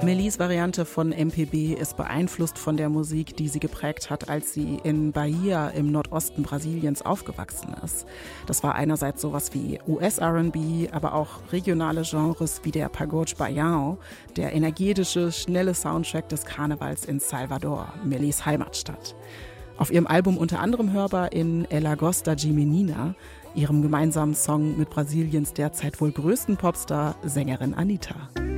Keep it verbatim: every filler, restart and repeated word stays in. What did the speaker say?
Melys Variante von M P B ist beeinflusst von der Musik, die sie geprägt hat, als sie in Bahia im Nordosten Brasiliens aufgewachsen ist. Das war einerseits sowas wie U S-R and B, aber auch regionale Genres wie der Pagode Baião, der energetische, schnelle Soundtrack des Karnevals in Salvador, Melys Heimatstadt. Auf ihrem Album unter anderem hörbar in Ela Gosta de Menina, ihrem gemeinsamen Song mit Brasiliens derzeit wohl größten Popstar, Sängerin Anitta.